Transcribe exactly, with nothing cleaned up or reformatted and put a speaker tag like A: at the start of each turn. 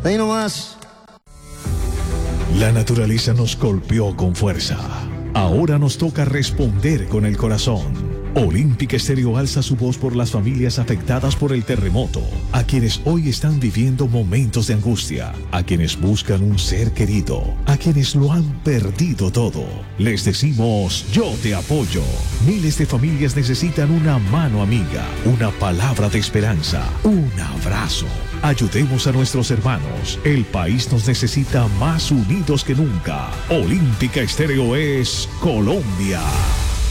A: Ahí nomás.
B: La naturaleza nos golpeó con fuerza. Ahora nos toca responder con el corazón. Olímpica Estéreo alza su voz por las familias afectadas por el terremoto, a quienes hoy están viviendo momentos de angustia, a quienes buscan un ser querido, a quienes lo han perdido todo. Les decimos, yo te apoyo. Miles de familias necesitan una mano amiga, una palabra de esperanza, un abrazo. Ayudemos a nuestros hermanos. El país nos necesita más unidos que nunca. Olímpica Estéreo es Colombia.